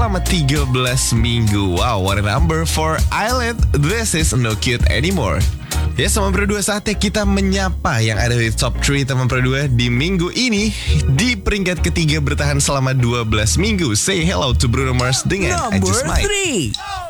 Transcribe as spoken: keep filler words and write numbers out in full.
selama tiga belas minggu. Wow, what a number for Island. This is No Cute Anymore. Ya, teman berdua, saatnya kita menyapa yang ada di top tiga teman berdua di minggu ini. Di peringkat ketiga bertahan selama dua belas minggu. Say hello to Bruno Mars dengan I Number Just Might. three.